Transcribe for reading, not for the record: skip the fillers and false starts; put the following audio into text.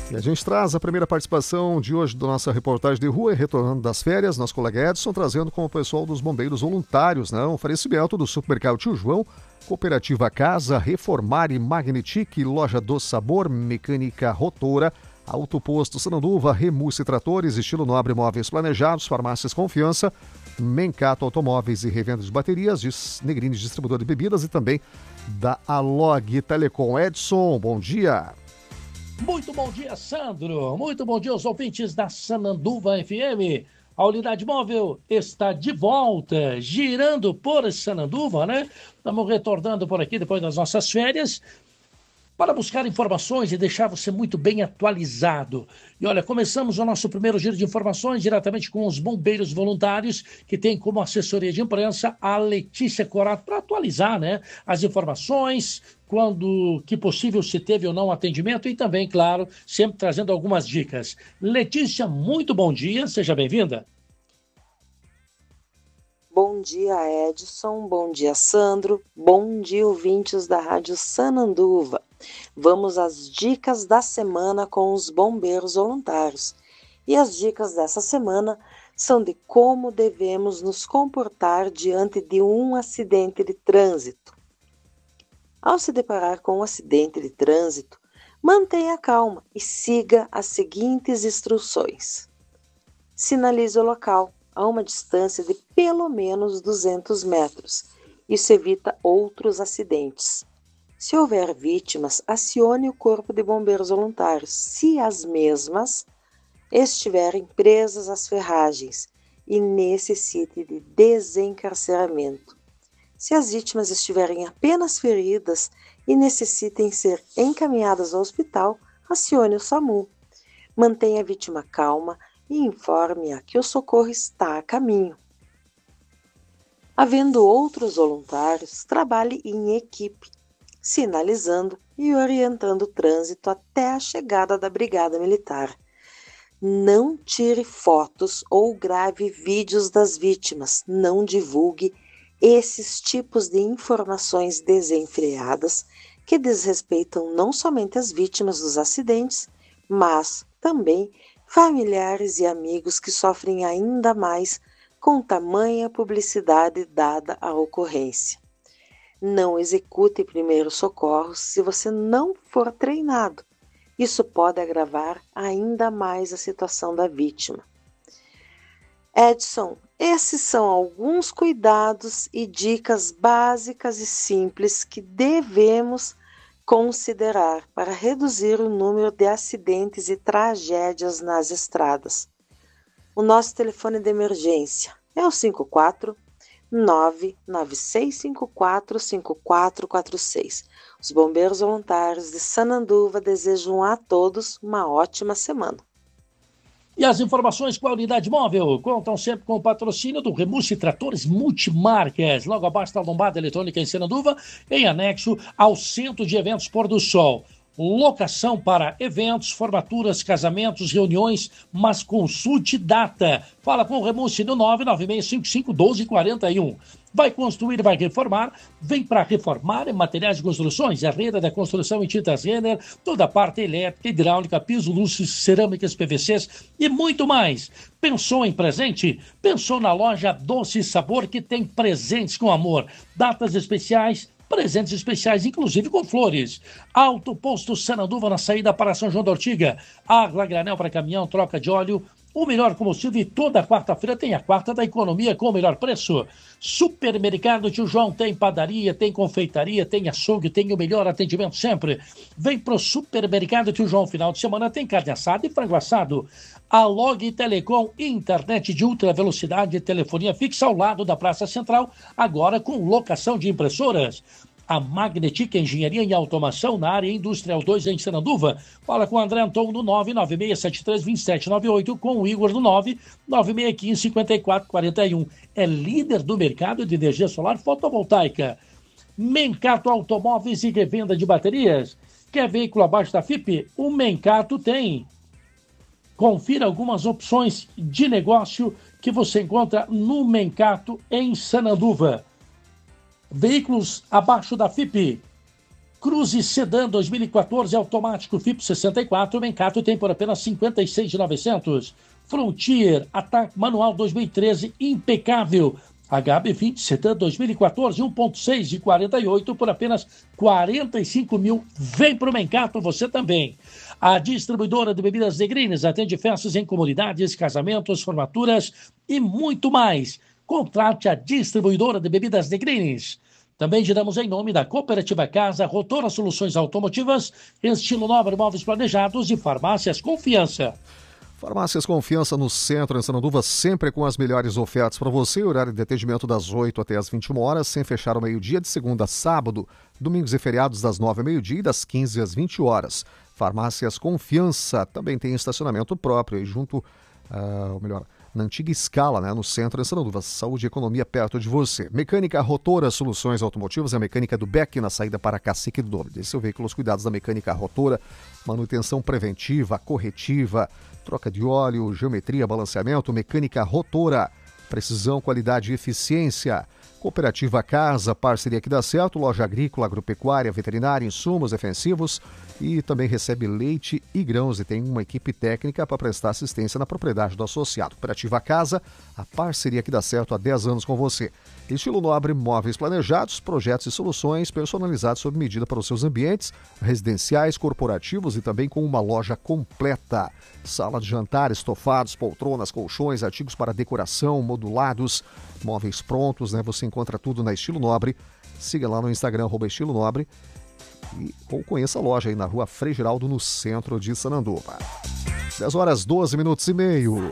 E a gente traz a primeira participação de hoje da nossa reportagem de rua, retornando das férias, nosso colega Edson, trazendo com o pessoal dos bombeiros voluntários, né? Um oferecimento do Supermercado Tio João, Cooperativa Casa, Reformar e Magnetic, Loja do Sabor, Mecânica Rotora, Autoposto Sananduva, Remusse Tratores, Estilo Nobre Móveis Planejados, Farmácias Confiança, Mencato Automóveis e Revenda de Baterias, Negrini Distribuidor de Bebidas e também da Alog Telecom. Edson, bom dia. Muito bom dia, Sandro. Muito bom dia aos ouvintes da Sananduva FM. A unidade móvel está de volta, girando por Sananduva, né? Estamos retornando por aqui depois das nossas férias para buscar informações e deixar você muito bem atualizado. E olha, começamos o nosso primeiro giro de informações diretamente com os bombeiros voluntários, que tem como assessoria de imprensa a Letícia Corato, para atualizar, né, as informações, quando que possível se teve ou não atendimento e também, claro, sempre trazendo algumas dicas. Letícia, muito bom dia, seja bem-vinda. Bom dia, Edson, bom dia, Sandro, bom dia, ouvintes da Rádio Sananduva. Vamos às dicas da semana com os bombeiros voluntários. E as dicas dessa semana são de como devemos nos comportar diante de um acidente de trânsito. Ao se deparar com um acidente de trânsito, mantenha calma e siga as seguintes instruções. Sinalize o local a uma distância de pelo menos 200 metros. Isso evita outros acidentes. Se houver vítimas, acione o Corpo de Bombeiros Voluntários, se as mesmas estiverem presas às ferragens e necessite de desencarceramento. Se as vítimas estiverem apenas feridas e necessitem ser encaminhadas ao hospital, acione o SAMU. Mantenha a vítima calma e informe-a que o socorro está a caminho. Havendo outros voluntários, trabalhe em equipe, sinalizando e orientando o trânsito até a chegada da Brigada Militar. Não tire fotos ou grave vídeos das vítimas, não divulgue esses tipos de informações desenfreadas que desrespeitam não somente as vítimas dos acidentes, mas também familiares e amigos que sofrem ainda mais com tamanha publicidade dada à ocorrência. Não execute primeiros socorros se você não for treinado. Isso pode agravar ainda mais a situação da vítima. Edson, esses são alguns cuidados e dicas básicas e simples que devemos considerar para reduzir o número de acidentes e tragédias nas estradas. O nosso telefone de emergência é o 54 996545446. Os bombeiros voluntários de Sananduva desejam a todos uma ótima semana. E as informações com a unidade móvel contam sempre com o patrocínio do Remusse Tratores Multimarcas, logo abaixo da lombada eletrônica em Sananduva, em anexo ao Centro de Eventos Pôr do Sol. Locação para eventos, formaturas, casamentos, reuniões, mas consulte data. Fala com o Remusse no 996551241. Vai construir, vai reformar, vem para reformar em materiais de construções, a rede da construção em tintas Renner, toda a parte elétrica, hidráulica, piso, luzes, cerâmicas, PVCs e muito mais. Pensou em presente? Pensou na loja Doce Sabor, que tem presentes com amor, datas especiais, presentes especiais, inclusive com flores. Alto Posto Sananduva na saída para São João da Ortiga. Água granel para caminhão, troca de óleo. O melhor combustível e toda quarta-feira tem a quarta da economia com o melhor preço. Supermercado Tio João tem padaria, tem confeitaria, tem açougue, tem o melhor atendimento sempre. Vem pro Supermercado Tio João, final de semana tem carne assada e frango assado. Alog Telecom, internet de ultra velocidade e telefonia fixa ao lado da Praça Central, agora com locação de impressoras. A Magnetic Engenharia e Automação na área Industrial 2 em Sananduva. Fala com o André Antônio no 996732798, com o Igor no 996155441. É líder do mercado de energia solar fotovoltaica. Mencato Automóveis e Revenda de Baterias. Quer veículo abaixo da FIP? O Mencato tem. Confira algumas opções de negócio que você encontra no Mencato em Sananduva. Veículos abaixo da FIP. Cruze Sedan 2014 automático FIP 64, o Mencato tem por apenas 56.900. Frontier Attack manual 2013 impecável. HB20 Sedan 2014 1.6 de 48 por apenas 45 mil. Vem pro Mencato você também. A distribuidora de bebidas Negrines atende festas em comunidades, casamentos, formaturas e muito mais. Contrate a distribuidora de bebidas Negrines. Também giramos em nome da Cooperativa Casa, Rotora Soluções Automotivas, Estilo Nobre Móveis Planejados e Farmácias Confiança. Farmácias Confiança no centro, em Sananduva, sempre com as melhores ofertas para você. Horário de atendimento das 8 até as 21 horas, sem fechar ao meio-dia, de segunda a sábado. Domingos e feriados das 9 ao meio-dia e das 15 às 20 horas. Farmácias Confiança também tem estacionamento próprio e junto, na antiga escala, né, no centro, em Sananduva. Saúde e economia perto de você. Mecânica Rotora Soluções Automotivas, a mecânica do Beck na saída para Cacique do Dobre. Desse seu veículo, os cuidados da mecânica Rotora, manutenção preventiva, corretiva, troca de óleo, geometria, balanceamento, mecânica Rotora, precisão, qualidade e eficiência. Cooperativa Casa, parceria que dá certo, loja agrícola, agropecuária, veterinária, insumos defensivos e também recebe leite e grãos e tem uma equipe técnica para prestar assistência na propriedade do associado. Cooperativa Casa, a parceria que dá certo há 10 anos com você. Estilo Nobre Móveis Planejados, projetos e soluções personalizados sob medida para os seus ambientes residenciais, corporativos e também com uma loja completa. Sala de jantar, estofados, poltronas, colchões, artigos para decoração, modulados, móveis prontos, né? Você encontra tudo na Estilo Nobre. Siga lá no Instagram, @Estilo Nobre. Ou conheça a loja aí na rua Frei Geraldo, no centro de Sananduva. 10 horas 12 minutos e meio.